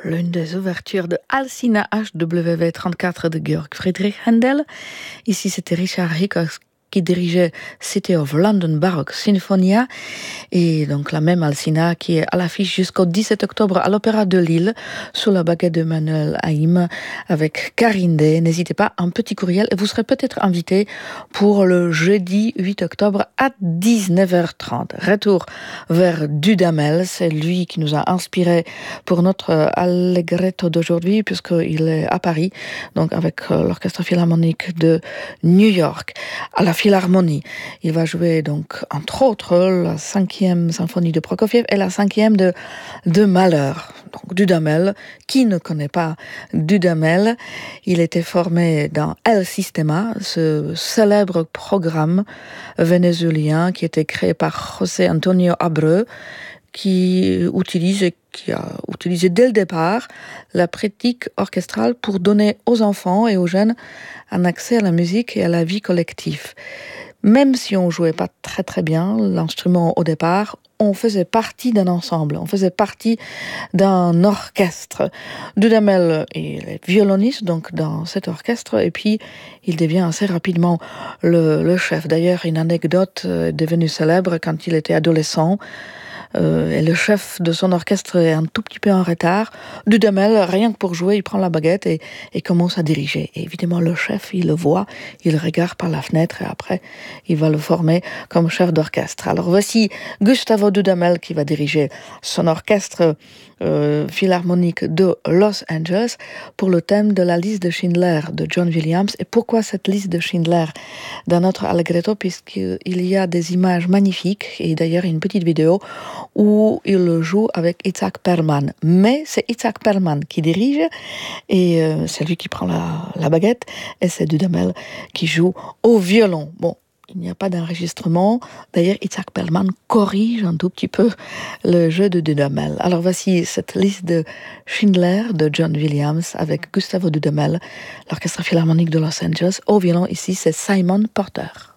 l'une des ouvertures de Alcina HWV 34 de Georg Friedrich Händel. Ici, c'était Richard Hickox qui dirigeait City of London Baroque Sinfonia, et donc la même Alcina qui est à l'affiche jusqu'au 17 octobre à l'Opéra de Lille sous la baguette de Manuel Haïm avec Karine Day. N'hésitez pas, un petit courriel et vous serez peut-être invité pour le jeudi 8 octobre à 19h30. Retour vers Dudamel, c'est lui qui nous a inspiré pour notre Allegretto d'aujourd'hui puisqu'il est à Paris, donc avec l'Orchestre Philharmonique de New York. À la Philharmonie, il va jouer donc entre autres la 5e symphonie de Prokofiev et la 5e de Mahler. Donc Dudamel, qui ne connaît pas Dudamel, il était formé dans El Sistema, ce célèbre programme vénézuélien qui était créé par José Antonio Abreu, qui a utilisé dès le départ la pratique orchestrale pour donner aux enfants et aux jeunes un accès à la musique et à la vie collective. Même si on jouait pas très très bien l'instrument au départ, on faisait partie d'un ensemble, on faisait partie d'un orchestre. Dudamel est violoniste donc dans cet orchestre et puis il devient assez rapidement le chef. D'ailleurs, une anecdote est devenue célèbre quand il était adolescent. Et le chef de son orchestre est un tout petit peu en retard. Dudamel, rien que pour jouer, il prend la baguette et commence à diriger. Et évidemment, le chef, il le voit, il regarde par la fenêtre et après, il va le former comme chef d'orchestre. Alors voici Gustavo Dudamel qui va diriger son orchestre philharmonique de Los Angeles pour le thème de la liste de Schindler de John Williams. Et pourquoi cette liste de Schindler dans notre Allegretto? Puisqu'il y a des images magnifiques et d'ailleurs une petite vidéo où il joue avec Itzhak Perlman. Mais c'est Itzhak Perlman qui dirige et c'est lui qui prend la baguette et c'est Dudamel qui joue au violon. Bon, il n'y a pas d'enregistrement. D'ailleurs, Itzhak Perlman corrige un tout petit peu le jeu de Dudamel. Alors voici cette liste de Schindler de John Williams avec Gustavo Dudamel, l'Orchestre Philharmonique de Los Angeles. Au violon, ici, c'est Simon Porter.